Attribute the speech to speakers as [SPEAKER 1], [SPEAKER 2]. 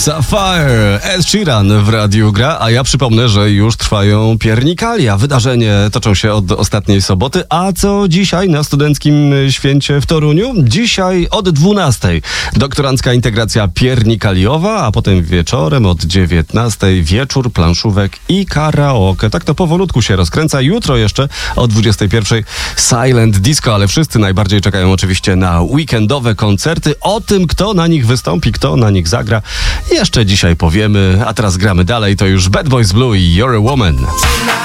[SPEAKER 1] Sapphire, Ed Sheeran w Radiu Gra, a ja przypomnę, że już trwają piernikalia. Wydarzenie toczą się od ostatniej soboty, a co dzisiaj na Studenckim Święcie w Toruniu? Dzisiaj od 12:00 doktorancka integracja piernikaliowa, a potem wieczorem od 19:00 wieczór planszówek i karaoke. Tak to powolutku się rozkręca. Jutro jeszcze o 21:00 Silent Disco, ale wszyscy najbardziej czekają oczywiście na weekendowe koncerty. O tym, kto na nich wystąpi, kto na nich zagra, jeszcze dzisiaj powiemy, a teraz gramy dalej. To już Bad Boys Blue i You're a Woman.